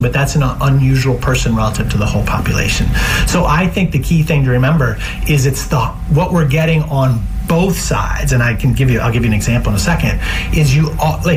but that's an unusual person relative to the whole population. So I think the key thing to remember is what we're getting on both sides, and I'll give you an example in a second, is you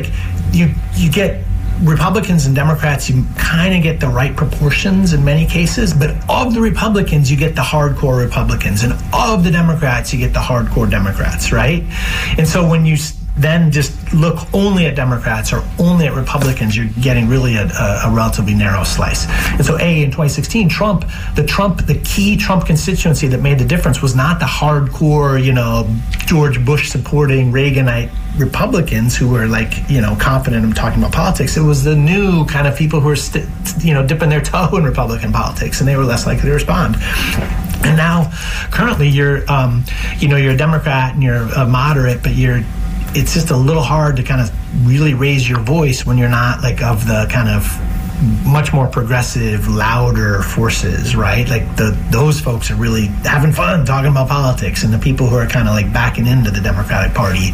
get Republicans and Democrats, you kind of get the right proportions in many cases, but of the Republicans, you get the hardcore Republicans, and of the Democrats, you get the hardcore Democrats, right? And so when you then just look only at Democrats or only at Republicans, you're getting really a relatively narrow slice. And so in 2016, the key Trump constituency that made the difference was not the hardcore, George Bush supporting Reaganite Republicans who were confident in talking about politics. It was the new kind of people who were dipping their toe in Republican politics, and they were less likely to respond. And now, currently, you're a Democrat and you're a moderate, but it's just a little hard to kind of really raise your voice when you're not of the kind of much more progressive, louder forces, right? Those folks are really having fun talking about politics, and the people who are kind of backing into the Democratic Party,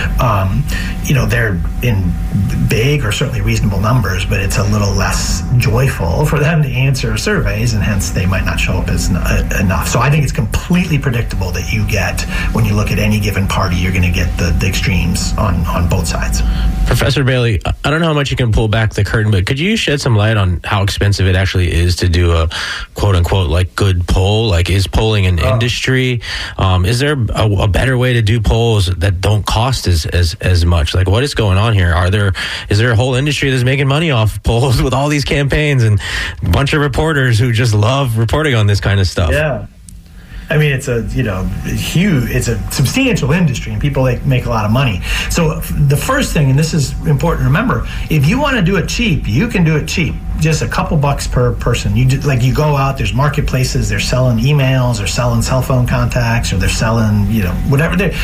they're in big or certainly reasonable numbers, but it's a little less joyful for them to answer surveys, and hence they might not show up as enough. So I think it's completely predictable that you get, when you look at any given party, you're going to get the extremes on both sides. Professor Bailey, I don't know how much you can pull back the curtain, but could you shed some light on how expensive it actually is to do a quote-unquote good poll? Is polling an industry? Is there a better way to do polls that don't cost as much? What is going on here? Is there a whole industry that's making money off polls with all these campaigns and a bunch of reporters who just love reporting on this kind of stuff? Yeah. I mean, it's it's a substantial industry, and people make a lot of money. So the first thing, and this is important to remember, if you want to do it cheap, you can do it cheap. Just a couple bucks per person. You go out, there's marketplaces, they're selling emails, they're selling cell phone contacts, or they're selling, whatever. They're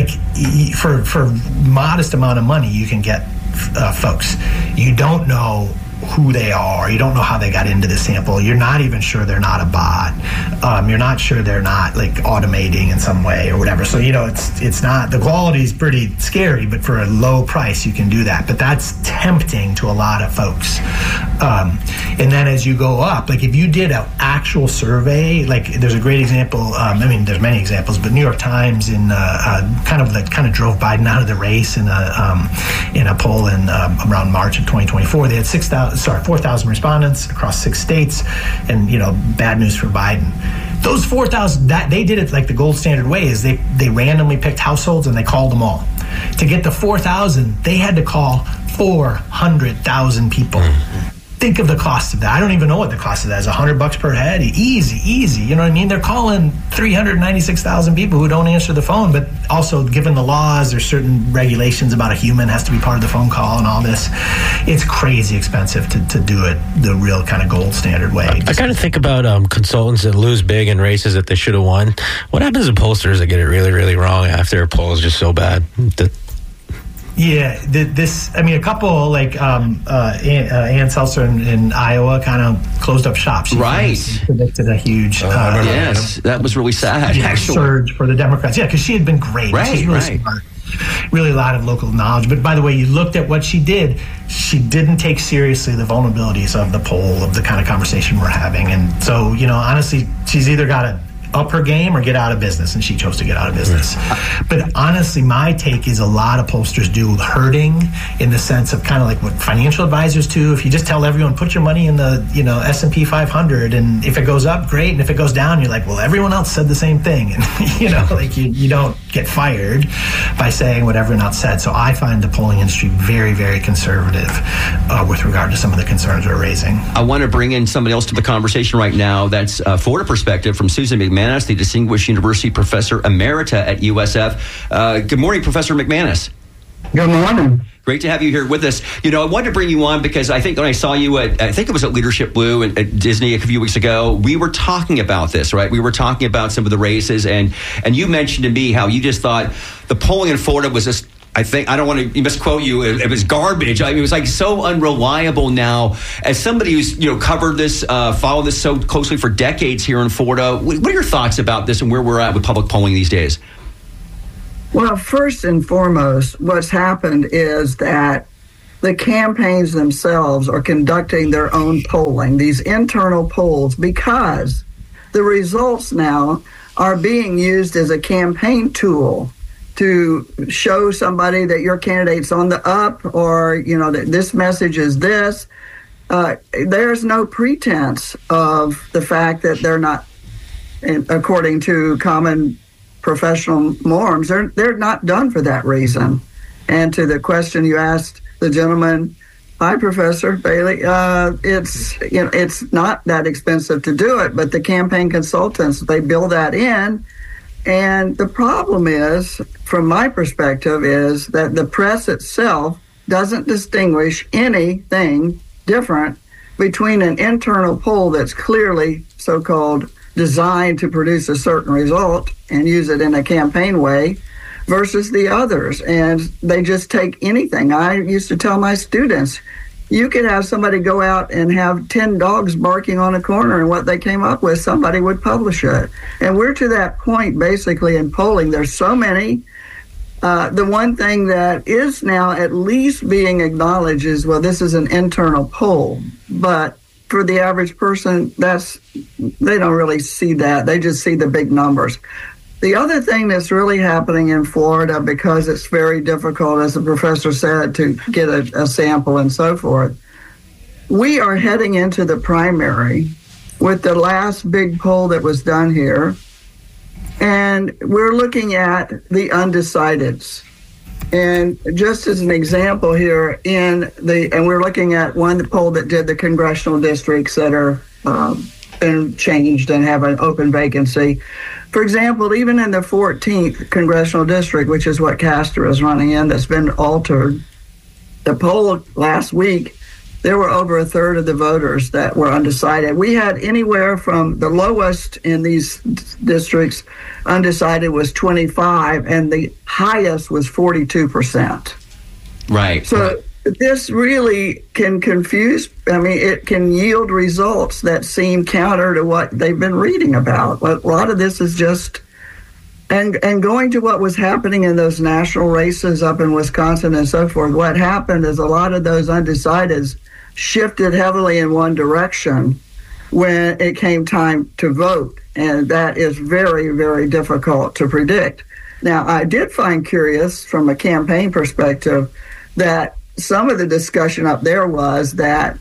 for modest amount of money, you can get folks. You don't know who they are. You don't know how they got into the sample. You're not even sure they're not a bot. You're not sure they're not automating in some way or whatever. So it's not, the quality is pretty scary, but for a low price you can do that. But that's tempting to a lot of folks. And then as you go up, if you did an actual survey, there's a great example. There's many examples, but New York Times kind of drove Biden out of the race in a poll in around March of 2024. They had 4,000 respondents across 6 states, and bad news for Biden. Those 4,000, they did it the gold standard way, is they randomly picked households and they called them all. To get the 4,000, they had to call 400,000 people. Think of the cost of that. I don't even know what the cost of that is. $100 per head, easy. You know what I mean? They're calling 396,000 people who don't answer the phone. But also, given the laws, there's certain regulations about a human has to be part of the phone call and all this. It's crazy expensive to do it the real kind of gold standard way. I kind of think about consultants that lose big in races that they should have won. What happens to pollsters that get it really, really wrong after a poll is just so bad? Yeah, a couple Ann Seltzer in Iowa kind of closed up shop. She predicted a huge that was really sad, actually. Surge for the Democrats. Yeah, because she had been great. She's really smart. Really a lot of local knowledge. But by the way, you looked at what she did. She didn't take seriously the vulnerabilities of the poll, of the kind of conversation we're having. And so, honestly, she's either got to up her game or get out of business, and she chose to get out of business. But honestly, my take is a lot of pollsters do hurting in the sense of kind of what financial advisors do. If you just tell everyone, put your money in the S&P 500, and if it goes up, great, and if it goes down, you're well, everyone else said the same thing, and you don't get fired by saying what everyone else said. So I find the polling industry very, very conservative with regard to some of the concerns we're raising. I want to bring in somebody else to the conversation right now. That's Florida Perspective from Susan McManus, the Distinguished University Professor Emerita at USF. Good morning, Professor McManus. Good morning. Great to have you here with us. I wanted to bring you on because I think when I saw you I think it was at Leadership Blue at Disney a few weeks ago, we were talking about this, right? We were talking about some of the races, and you mentioned to me how you just thought the polling in Florida was just, I don't want to misquote you, it was garbage. It was so unreliable now. As somebody who's covered this, followed this so closely for decades here in Florida, what are your thoughts about this and where we're at with public polling these days? Well, first and foremost, what's happened is that the campaigns themselves are conducting their own polling, these internal polls, because the results now are being used as a campaign tool to show somebody that your candidate's on the up, or, that this message is this. There's no pretense of the fact that they're not, according to common professional norms, they're not done for that reason. And to the question you asked the gentleman, hi, Professor Bailey, it's not that expensive to do it, but the campaign consultants, they bill that in. And the problem is, from my perspective, is that the press itself doesn't distinguish anything different between an internal poll that's clearly so-called designed to produce a certain result and use it in a campaign way versus the others. And they just take anything. I used to tell my students, you could have somebody go out and have 10 dogs barking on a corner, and what they came up with, somebody would publish it. And we're to that point, basically, in polling. There's so many. The one thing that is now at least being acknowledged is, well, this is an internal poll. But for the average person, they don't really see that. They just see the big numbers. The other thing that's really happening in Florida, because it's very difficult, as the professor said, to get a sample and so forth, we are heading into the primary with the last big poll that was done here, and we're looking at the undecideds. And just as an example here, and we're looking at one poll that did the congressional districts that are been changed and have an open vacancy. For example, even in the 14th congressional district, which is what Castor is running in, that's been altered, the poll last week, there were over a third of the voters that were undecided. We had anywhere from the lowest in these districts, undecided was 25, and the highest was 42%. Right. So this really can confuse, it can yield results that seem counter to what they've been reading about. But a lot of this is just, and going to what was happening in those national races up in Wisconsin and so forth, what happened is a lot of those undecideds shifted heavily in one direction when it came time to vote. And that is very, very difficult to predict. Now, I did find curious from a campaign perspective that some of the discussion up there was that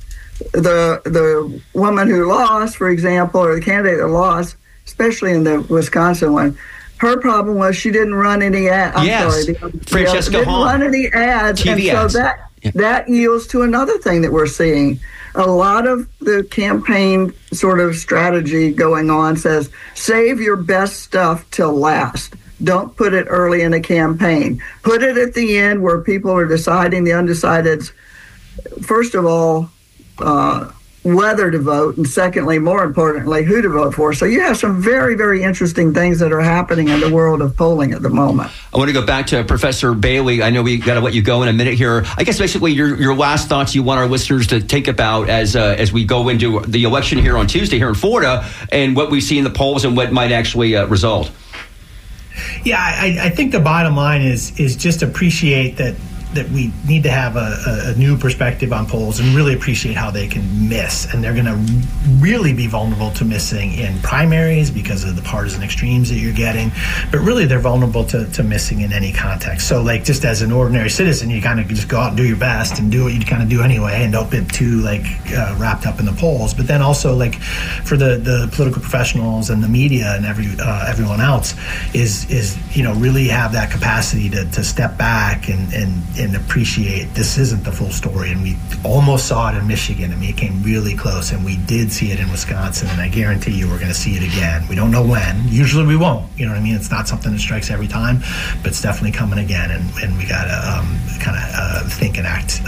the woman who lost, for example, or the candidate that lost, especially in the Wisconsin one, her problem was she didn't run any ads. Francesca didn't Hahn. Run any ads, TV and ads. So that yields to another thing that we're seeing. A lot of the campaign sort of strategy going on says, save your best stuff till last. Don't put it early in a campaign. Put it at the end where people are deciding, the undecideds, first of all, whether to vote, and secondly, more importantly, who to vote for. So you have some very, very interesting things that are happening in the world of polling at the moment. I want to go back to Professor Bailey. I know we got to let you go in a minute here. I guess basically your last thoughts you want our listeners to think about as we go into the election here on Tuesday here in Florida, and what we see in the polls and what might actually result. Yeah, I think the bottom line is just appreciate that we need to have a new perspective on polls and really appreciate how they can miss. And they're going to really be vulnerable to missing in primaries because of the partisan extremes that you're getting. But really, they're vulnerable to missing in any context. So, like, just as an ordinary citizen, you kind of just go out and do your best and do what you kind of do anyway, and don't get too, wrapped up in the polls. But then also, for the political professionals and the media and everyone else is really have that capacity to step back and appreciate this isn't the full story. And we almost saw it in Michigan. It came really close, and we did see it in Wisconsin, and I guarantee you we're going to see it again. We don't know when. Usually we won't. You know what I mean? It's not something that strikes every time, but it's definitely coming again, and we got to kind of think and act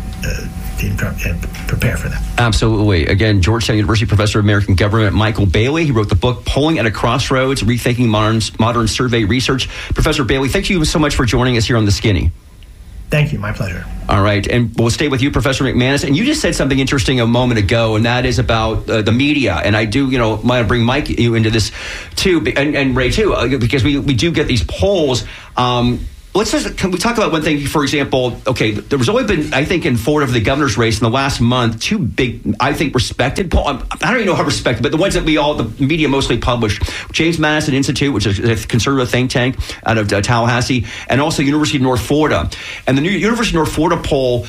and prepare for that. Absolutely. Again, Georgetown University Professor of American Government Michael Bailey. He wrote the book Polling at a Crossroads, Rethinking Modern Survey Research. Professor Bailey, thank you so much for joining us here on The Skinny. Thank you. My pleasure. All right. And we'll stay with you, Professor McManus. And you just said something interesting a moment ago, and that is about the media. And I do, want to bring Mike you into this too, and Ray too, because we do get these polls. Can we talk about one thing, for example? Okay, there was only been, I think, in Florida for the governor's race in the last month, two big, I think, respected polls. I don't even know how respected, but the ones that the media mostly published. James Madison Institute, which is a conservative think tank out of Tallahassee, and also University of North Florida. And the University of North Florida poll,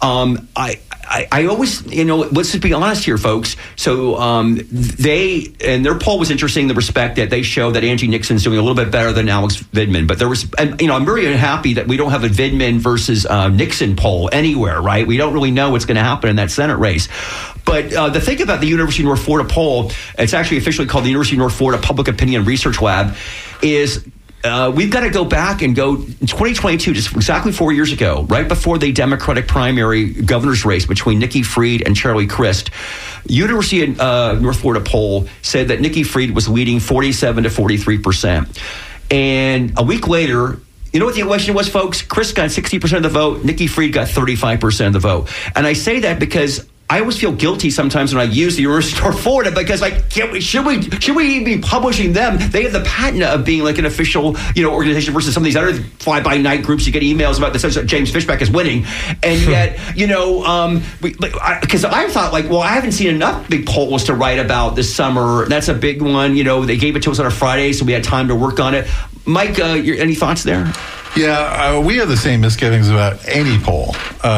I always, let's just be honest here, folks. So their poll was interesting, the respect that they show that Angie Nixon's doing a little bit better than Alex Vidman. But I'm very happy that we don't have a Vidman versus Nixon poll anywhere, right? We don't really know what's going to happen in that Senate race. But the thing about the University of North Florida poll, it's actually officially called the University of North Florida Public Opinion Research Lab, is we've got to go back and go in 2022, just exactly 4 years ago, right before the Democratic primary governor's race between Nikki Fried and Charlie Crist. University of North Florida poll said that Nikki Fried was leading 47 to 43%. And a week later, you know what the election was, folks? Crist got 60% of the vote. Nikki Fried got 35% of the vote. And I say that because I always feel guilty sometimes when I use the University of North Florida because, should we even be publishing them? They have the patent of being like an official, organization versus some of these other fly-by-night groups. You get emails about the sense that James Fishback is winning, and yet, because I thought I haven't seen enough big polls to write about this summer. That's a big one. They gave it to us on a Friday, so we had time to work on it. Mike, any thoughts there? Yeah, we have the same misgivings about any poll.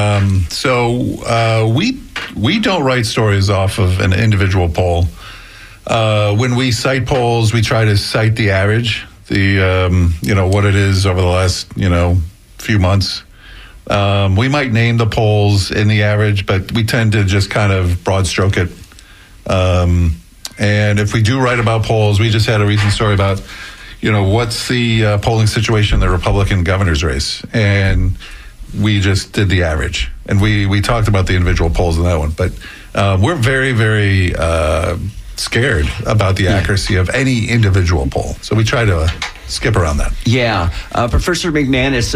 We don't write stories off of an individual poll. When we cite polls, we try to cite the average, what it is over the last, few months. We might name the polls in the average, but we tend to just kind of broad stroke it. And if we do write about polls, we just had a recent story about what's the polling situation in the Republican governor's race? And we just did the average. And we talked about the individual polls in that one. But we're very, very scared about the accuracy of any individual poll. So we try to skip around that. Yeah. Professor McManus,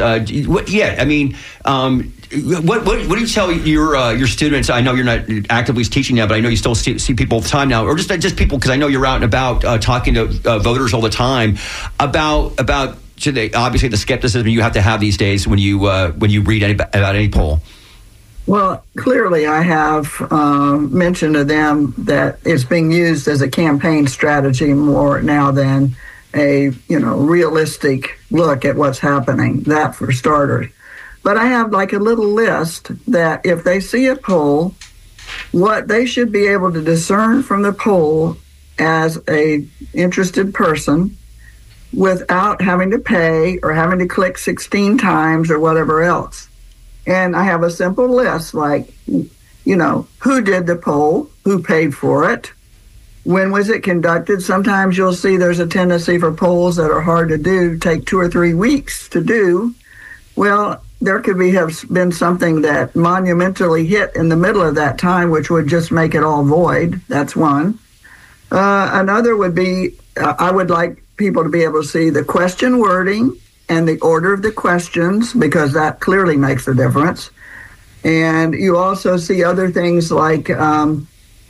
what do you tell your students? I know you're not actively teaching now, but I know you still see people all the time now, or just people, because I know you're out and about talking to voters all the time about obviously the skepticism you have to have these days when you read about any poll. Well, clearly I have mentioned to them that it's being used as a campaign strategy more now than a realistic look at what's happening. That for starters. But I have a little list that if they see a poll, what they should be able to discern from the poll as a interested person without having to pay or having to click 16 times or whatever else. And I have a simple list who did the poll, who paid for it, when was it conducted. Sometimes you'll see there's a tendency for polls that are hard to do, take 2 or 3 weeks to do. Well, there could have been something that monumentally hit in the middle of that time, which would just make it all void. That's one. Another would be, I would like people to be able to see the question wording and the order of the questions, because that clearly makes a difference. And you also see other things like, was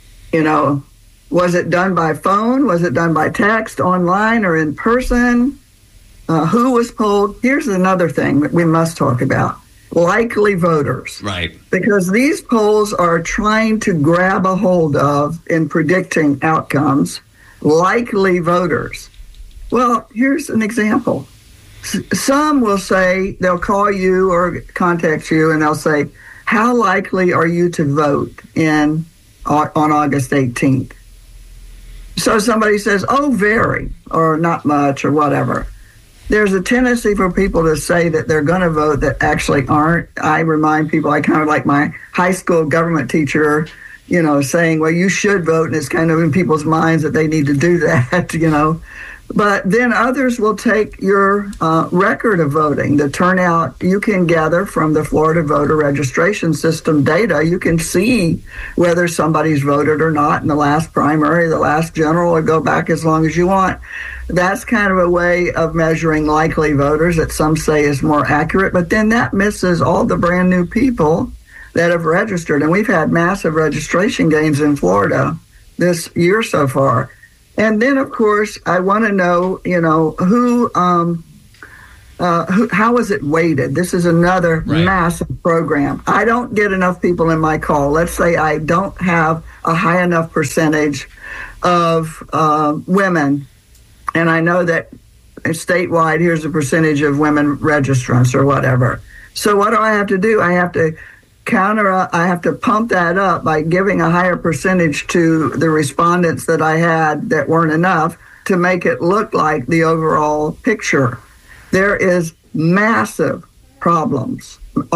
it done by phone? Was it done by text, online, or in person? Who was polled? Here's another thing that we must talk about. Likely voters. Right. Because these polls are trying to grab a hold of in predicting outcomes. Likely voters. Well, here's an example. Some will say, they'll call you or contact you and they'll say, how likely are you to vote on August 18th? So somebody says, very, or not much, or whatever. There's a tendency for people to say that they're going to vote that actually aren't. I remind people, I kind of like my high school government teacher, saying, well, you should vote. And it's kind of in people's minds that they need to do that, But then others will take your record of voting, the turnout you can gather from the Florida voter registration system data. You can see whether somebody's voted or not in the last primary, the last general, or go back as long as you want. That's kind of a way of measuring likely voters that some say is more accurate, but then that misses all the brand new people that have registered. And we've had massive registration gains in Florida this year so far. And then, of course, I want to know, who how is it weighted? This is another massive program. I don't get enough people in my call. Let's say I don't have a high enough percentage of women, and I know that statewide, here's the percentage of women registrants or whatever. So what do I have to do? I have to I have to pump that up by giving a higher percentage to the respondents that I had that weren't enough to make it look like the overall picture. There is massive problems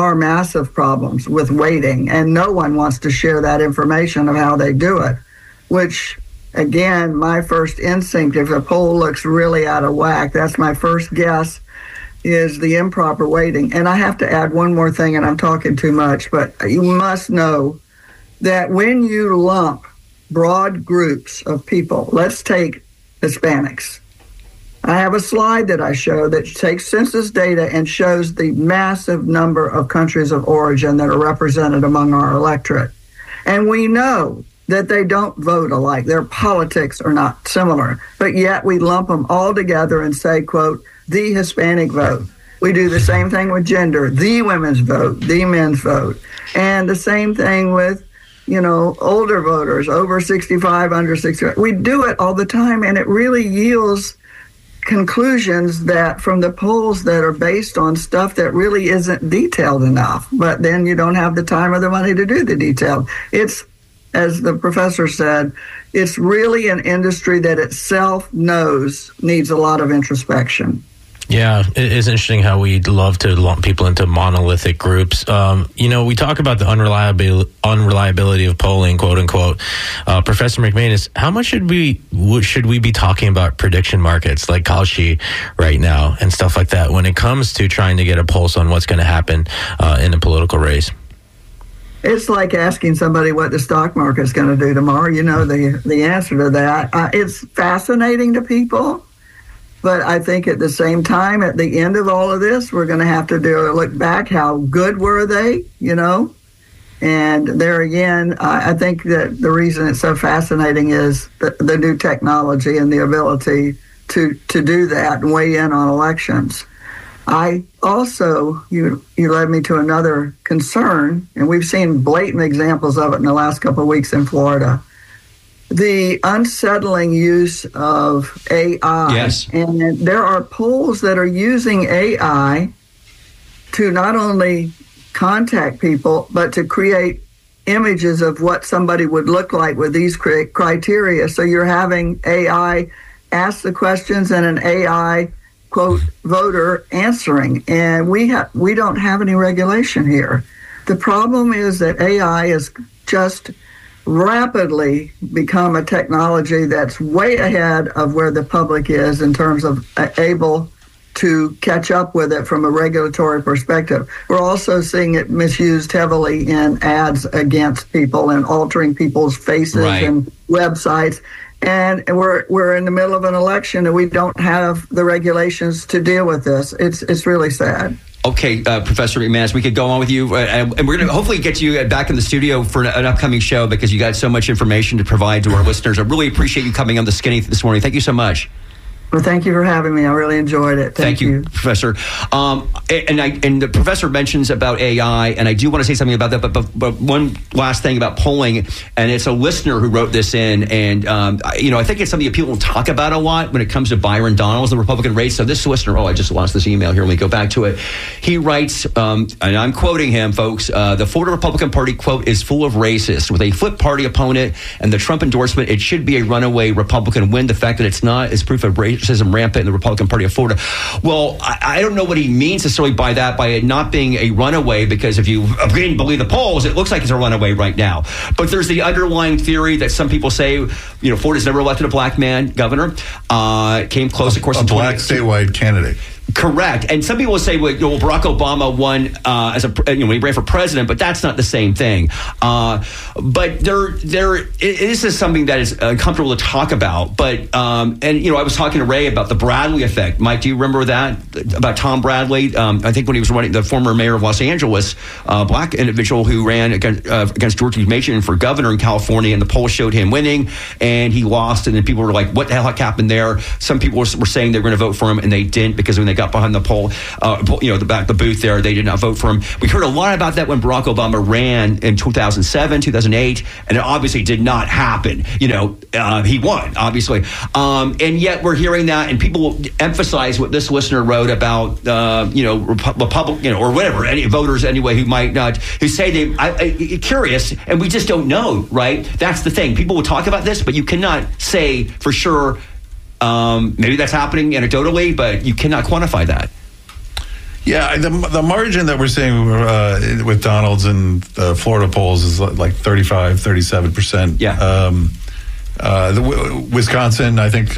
with weighting, and no one wants to share that information of how they do it, which, again, my first instinct, if a poll looks really out of whack, that's my first guess, is the improper weighting. And I have to add one more thing, and I'm talking too much, but you must know that when you lump broad groups of people, let's take Hispanics. I have a slide that I show that takes census data and shows the massive number of countries of origin that are represented among our electorate. And we know that they don't vote alike. Their politics are not similar. But yet we lump them all together and say, quote, the Hispanic vote. We do the same thing with gender, the women's vote, the men's vote. And the same thing with, older voters, over 65, under 65. We do it all the time, and it really yields conclusions that from the polls that are based on stuff that really isn't detailed enough. But then you don't have the time or the money to do the detail. It's, as the professor said, it's really an industry that itself knows needs a lot of introspection. Yeah, it is interesting how we love to lump people into monolithic groups. We talk about the unreliability of polling, quote unquote. Professor McManus, how much should we be talking about prediction markets like Kalshi right now and stuff like that when it comes to trying to get a pulse on what's going to happen in a political race? It's like asking somebody what the stock market is going to do tomorrow. You know the answer to that. It's fascinating to people. But I think at the same time, at the end of all of this, we're going to have to look back. How good were they, And there again, I think that the reason it's so fascinating is the new technology and the ability to do that and weigh in on elections. I also, you led me to another concern, and we've seen blatant examples of it in the last couple of weeks in Florida. The unsettling use of AI. Yes. And there are polls that are using AI to not only contact people, but to create images of what somebody would look like with these criteria. So you're having AI ask the questions and an AI, quote, voter answering. And we don't have any regulation here. The problem is that AI is just rapidly become a technology that's way ahead of where the public is in terms of able to catch up with it from a regulatory perspective. We're also seeing it misused heavily in ads against people and altering people's faces and websites. And we're in the middle of an election and we don't have the regulations to deal with this. It's really sad. Okay, Professor McManus, we could go on with you, and we're going to hopefully get you back in the studio for an upcoming show because you got so much information to provide to our listeners. I really appreciate you coming on the Skinny this morning. Thank you so much. Well, thank you for having me. I really enjoyed it. Thank you, Professor. And the professor mentions about AI, and I do want to say something about that. But one last thing about polling, and it's a listener who wrote this in, and I think it's something that people don't talk about a lot when it comes to Byron Donalds, the Republican race. So this listener, I just lost this email here. Let me go back to it. He writes, and I'm quoting him, folks. The Florida Republican Party, quote, is full of racists. With a flip party opponent and the Trump endorsement, it should be a runaway Republican win. The fact that it's not is proof of racism rampant in the Republican Party of Florida. Well, I don't know what he means necessarily by that, by it not being a runaway, because if you again believe the polls, it looks like it's a runaway right now. But there's the underlying theory that some people say, Florida's never elected a black man governor. Came close, of course, a black statewide candidate. Correct. And some people will say, Barack Obama won when he ran for president, but that's not the same thing. But this is something that is uncomfortable to talk about. But I was talking to Ray about the Bradley effect. Mike, do you remember that about Tom Bradley? I think when he was running, the former mayor of Los Angeles, black individual who ran against George Mason for governor in California, and the polls showed him winning, and he lost. And then people were like, "What the hell happened there?" Some people were saying they were going to vote for him, and they didn't, because when they got out behind the the booth there. They did not vote for him. We heard a lot about that when Barack Obama ran in 2007, 2008, and it obviously did not happen. He won, obviously. And yet we're hearing that, and people emphasize what this listener wrote about, Republican or whatever, any voters anyway who might not, who say they curious, and we just don't know, right? That's the thing. People will talk about this, but you cannot say for sure. Maybe that's happening anecdotally, but you cannot quantify that. Yeah, the margin that we're seeing with Donald's and the Florida polls is like 35, 37%. Yeah. The Wisconsin, I think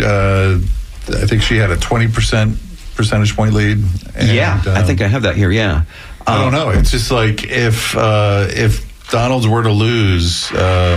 she had a 20% percentage point lead. And, I think I have that here. Yeah. I don't know. It's just like if Donald's were to lose,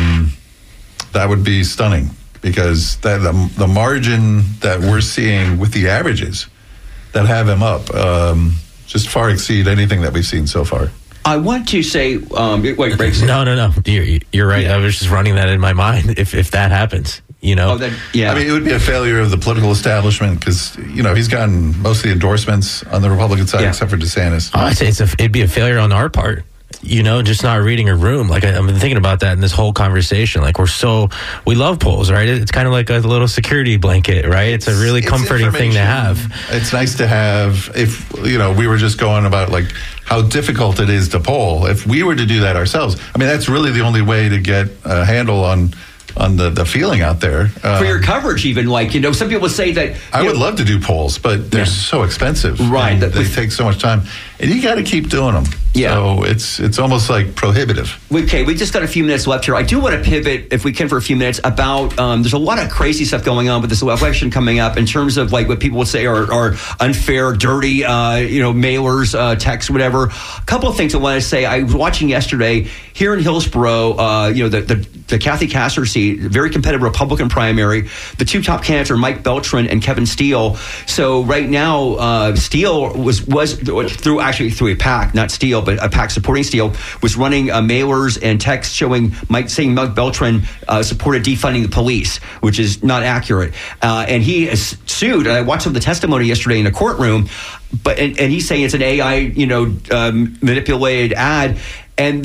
that would be stunning, because the margin that we're seeing with the averages that have him up just far exceed anything that we've seen so far. I want to say, wait, No. You're right. I was just running that in my mind. If that happens, yeah. I mean, it would be a failure of the political establishment, because he's gotten most of the endorsements on the Republican side, except for DeSantis. I'd say it'd be a failure on our part. Just not reading a room. Like, I've been thinking about that in this whole conversation. Like, we love polls, right? It's kind of like a little security blanket, right? It's a really comforting thing to have. It's nice to have. If, we were just going about like how difficult it is to poll. If we were to do that ourselves, I mean, that's really the only way to get a handle on the feeling out there. For your coverage, even, some people say that... I would love to do polls, but they're so expensive. Right. They take so much time. And you got to keep doing them. Yeah. So it's almost like prohibitive. Okay, we just got a few minutes left here. I do want to pivot, if we can, for a few minutes about, there's a lot of crazy stuff going on with this election coming up in terms of like what people would say are unfair, dirty, mailers, texts, whatever. A couple of things I want to say. I was watching yesterday here in Hillsborough, the Kathy Castor seat, very competitive Republican primary. The two top candidates are Mike Beltran and Kevin Steele. So right now, Steele was through a PAC, not Steele, but a PAC supporting Steele, was running mailers and texts showing Mike Beltran supported defunding the police, which is not accurate. And he is sued. I watched some of the testimony yesterday in a courtroom, and he's saying it's an AI, manipulated ad. And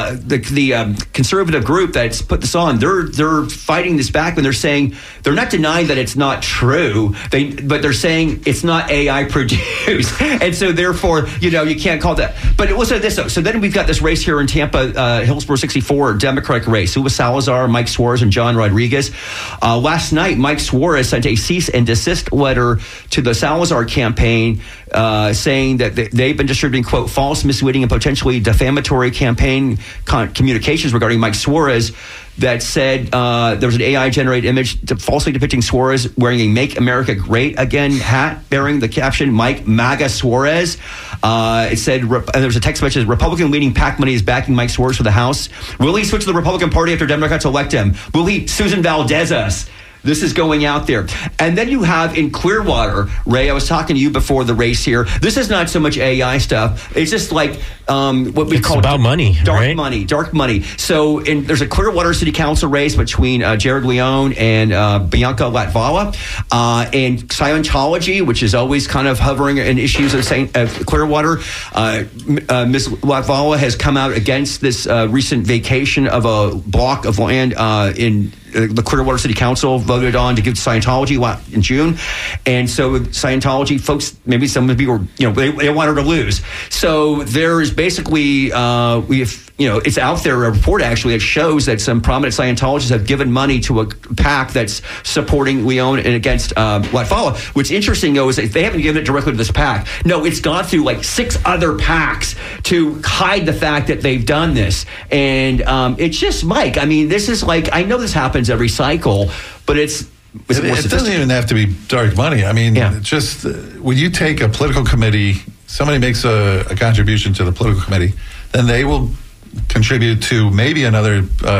the conservative group that's put this on, they're fighting this back when they're saying, they're not denying that it's not true, but they're saying it's not AI produced, and so therefore you can't call that. But it was this though. So then we've got this race here in Tampa, Hillsborough 64 Democratic race. Luis Salazar, Mike Suarez, and John Rodriguez. Last night, Mike Suarez sent a cease and desist letter to the Salazar campaign, saying that they've been distributing, quote, false, misleading, and potentially defamatory campaign communications regarding Mike Suarez that said there was an AI-generated image falsely depicting Suarez wearing a Make America Great Again hat bearing the caption, Mike MAGA Suarez. It said, and there was a text message, Republican-leading PAC money is backing Mike Suarez for the House. Will he switch to the Republican Party after Democrats elect him? Will he Susan Valdez us? This is going out there. And then you have in Clearwater, Ray, I was talking to you before the race here. This is not so much AI stuff. It's just like what we call about money, dark money. So there's a Clearwater City Council race between Jared Leone and Bianca Latvala. And Scientology, which is always kind of hovering in issues of Clearwater. Ms. Latvala has come out against this recent vacation of a block of land in the Clearwater City Council voted on to give to Scientology in June. And so Scientology folks, maybe some of the people, they want her to lose. So there is basically, it's out there, a report actually that shows that some prominent Scientologists have given money to a PAC that's supporting Leone and against Latvala. What's interesting, though, is that they haven't given it directly to this PAC. No, it's gone through like 6 other PACs to hide the fact that they've done this. And it's just, Mike, I mean, this is like, I know this happens every cycle, but it doesn't even have to be dark money. I mean, just when you take a political committee, somebody makes a contribution to the political committee, then they will contribute to maybe another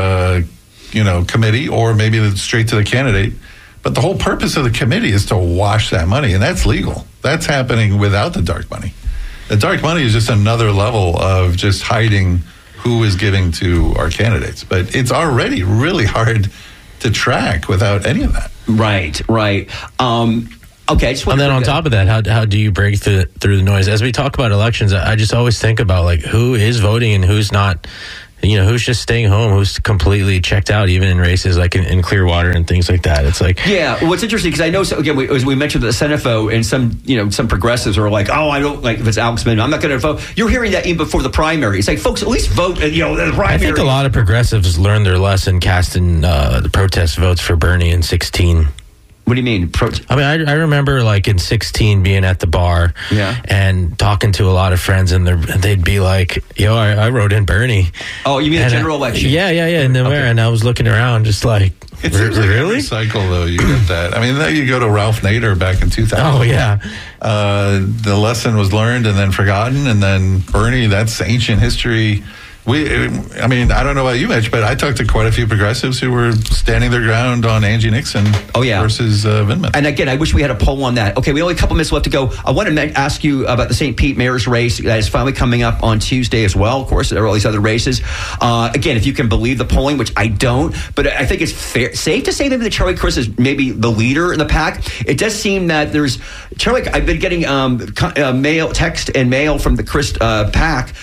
committee, or maybe straight to the candidate. But the whole purpose of the committee is to wash that money, and that's legal. That's happening without the dark money. The dark money is just another level of just hiding who is giving to our candidates. But it's already really hard to track without any of that. Right. Okay, I just And then on top of that, how do you break through the noise? As we talk about elections, I just always think about like who is voting and who's not. You know, who's just staying home, who's completely checked out, even in races like in Clearwater and things like that. It's like, yeah. Well, what's interesting because I know, again, as we mentioned the Senefo, and some progressives are like, oh, I don't like if it's Alex Mendon, I'm not going to vote. You're hearing that even before the primary. It's like, folks, at least vote. The primary. I think a lot of progressives learned their lesson casting the protest votes for Bernie in 2016. What do you mean? I mean, I remember like in 2016 being at the bar and talking to a lot of friends, and they'd be like, yo, I wrote in Bernie. Oh, you mean the general election? Yeah. And I was looking around just like, it seems like every cycle, though, you get that. I mean, then you go to Ralph Nader back in 2000. Oh, yeah. The lesson was learned and then forgotten, and then Bernie, that's ancient history. I mean, I don't know about you, Mitch, but I talked to quite a few progressives who were standing their ground on Angie Nixon versus Vindman. And again, I wish we had a poll on that. Okay, we only have a couple minutes left to go. I want to ask you about the St. Pete mayor's race that is finally coming up on Tuesday as well. Of course, there are all these other races. Again, if you can believe the polling, which I don't, but I think it's safe to say that Charlie Crist is maybe the leader in the pack. It does seem that there's Charlie. I've been getting text and mail from the Crist pack.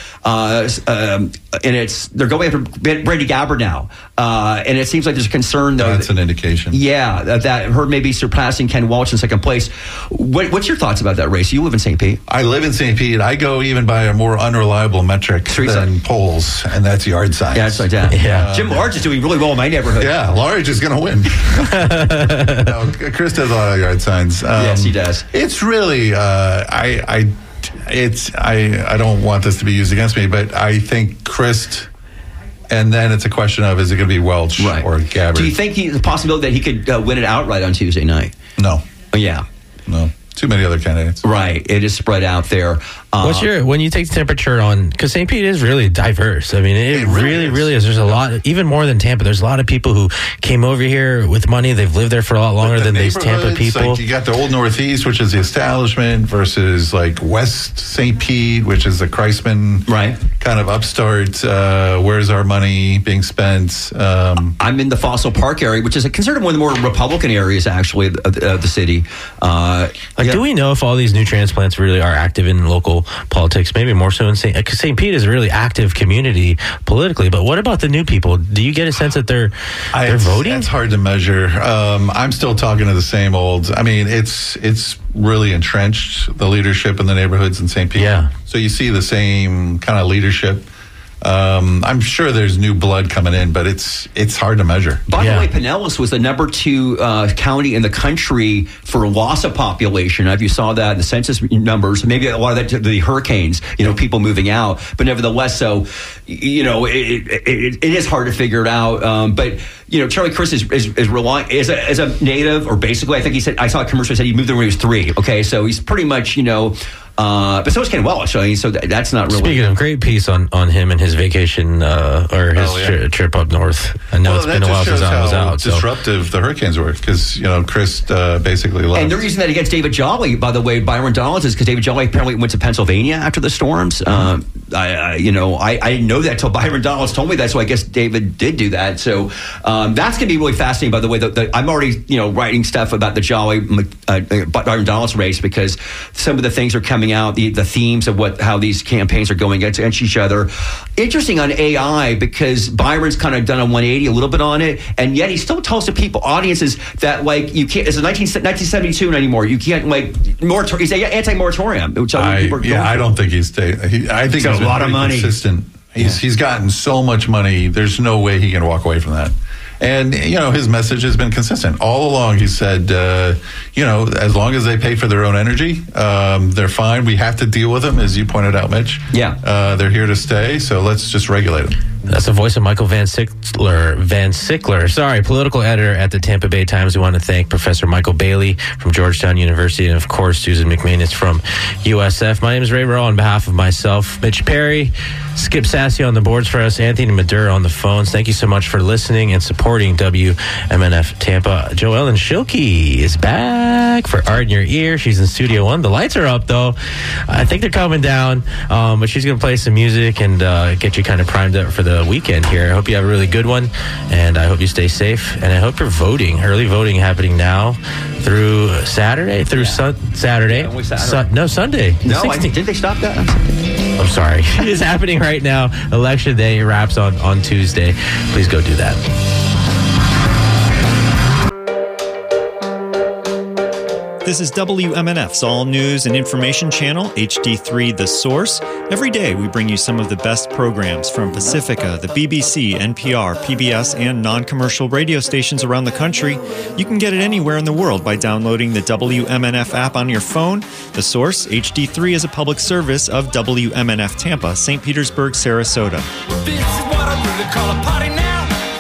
And they're going after Brady Gabbard now, and it seems like there's concern though. That's an indication. Yeah, that her maybe surpassing Ken Walsh in second place. What's your thoughts about that race? You live in St. Pete. I live in St. Pete. I go even by a more unreliable metric than polls, and that's yard signs. Yeah, it's like that. Yeah. Jim Large is doing really well in my neighborhood. Yeah, Large is going to win. No, Chris does a lot of yard signs. Yes, he does. It's really I don't want this to be used against me, but I think Crist, and then it's a question of, is it going to be Welch or Gabbard? Do you think the possibility that he could win it outright on Tuesday night? No. Yeah. No. Too many other candidates. Right. It is spread out there. When you take the temperature on, because St. Pete is really diverse. I mean, it really is. There's a lot, even more than Tampa. There's a lot of people who came over here with money. They've lived there for a lot longer than these Tampa people. Like you got the Old Northeast, which is the establishment, versus like West St. Pete, which is the Kreisman kind of upstart. Where's our money being spent? I'm in the Fossil Park area, which is considered one of the more Republican areas, actually, of the city. Do we know if all these new transplants really are active in local politics? Maybe more so in St. Pete is a really active community politically, but what about the new people? Do you get a sense that they're voting? It's hard to measure. I'm still talking to the same old. I mean, it's really entrenched, the leadership in the neighborhoods in St. Pete. Yeah. So you see the same kind of leadership. I'm sure there's new blood coming in, but it's hard to measure. By the way, Pinellas was the number 2 county in the country for loss of population. If you saw that in the census numbers, maybe a lot of that the hurricanes, people moving out. But nevertheless, so it is hard to figure it out. But Charlie Crist is relying as a native, or basically, I think he said, I saw a commercial that said he moved there when he was 3. Okay, so he's pretty much but so is Ken Welch. So that's not really. Speaking of, great piece on him and his vacation or his trip up north. I know it's been a while since I was out. Disruptive the hurricanes were, because Crist basically left. And they're using that against David Jolly, by the way. Byron Donalds is because David Jolly apparently went to Pennsylvania after the storms. I didn't know that until Byron Donalds told me that. So I guess David did do that. So that's going to be really fascinating. By the way, I'm already writing stuff about the Jolly Byron Donalds race, because some of the things are coming out, the themes of how these campaigns are going against each other. Interesting on AI, because Byron's kind of done a 180 a little bit on it, and yet he still tells the audiences that you can't. It's 1972 anymore. You can't he's anti-moratorium. Which I don't think he's. I think he's a lot of money. Consistent. He's gotten so much money. There's no way he can walk away from that. And, his message has been consistent. All along, he said, as long as they pay for their own energy, they're fine. We have to deal with them, as you pointed out, Mitch. Yeah. They're here to stay, so let's just regulate them. That's the voice of Michael Van Sickler. Sorry, political editor at the Tampa Bay Times. We want to thank Professor Michael Bailey from Georgetown University, and, of course, Susan McManus from USF. My name is Ray Burrell. On behalf of myself, Mitch Perry, Skip Sassy on the boards for us, Anthony Madura on the phones. Thank you so much for listening and supporting WMNF Tampa. Joellen Schilke is back for Art in Your Ear. She's in Studio One. The lights are up, though. I think they're coming down, but she's going to play some music and get you kind of primed up for the the weekend here. I hope you have a really good one, and I hope you stay safe. And I hope you're voting. Early voting happening now through Saturday, Saturday. Yeah, Saturday. Sunday. No, didn't they stop that? I'm sorry. It's happening right now. Election day wraps on Tuesday. Please go do that. This is WMNF's All News and Information Channel, HD3 The Source. Every day we bring you some of the best programs from Pacifica, the BBC, NPR, PBS, and non-commercial radio stations around the country. You can get it anywhere in the world by downloading the WMNF app on your phone. The Source, HD3, is a public service of WMNF Tampa, St. Petersburg, Sarasota. This is what I really call a party now.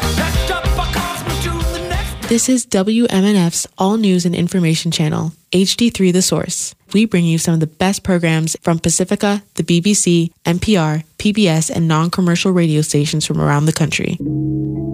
This is WMNF's All News and Information Channel, HD3 The Source. We bring you some of the best programs from Pacifica, the BBC, NPR, PBS, and non-commercial radio stations from around the country.